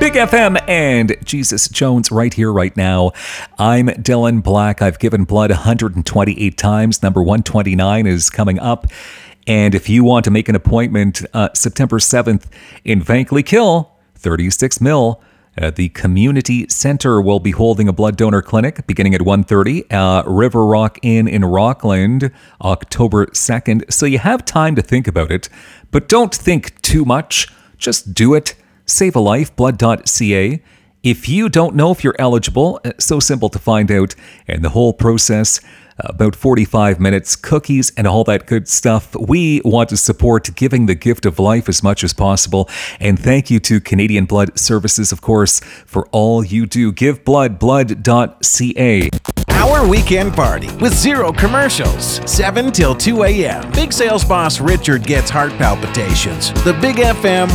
Big FM and Jesus Jones right here, right now. I'm Dylan Black. I've given blood 128 times. Number 129 is coming up. And if you want to make an appointment, September 7th in Vankleek, 36 Mill, the Community Center will be holding a blood donor clinic beginning at 1:30. River Rock Inn in Rockland, October 2nd. So you have time to think about it, but don't think too much. Just do it. Save a life, blood.ca. If you don't know if you're eligible, so simple to find out. And the whole process, about 45 minutes, cookies and all that good stuff. We want to support giving the gift of life as much as possible. And thank you to Canadian Blood Services, of course, for all you do. Give blood, blood.ca. Our weekend party with zero commercials, 7 till 2 a.m. Big sales boss Richard gets heart palpitations. The Big FM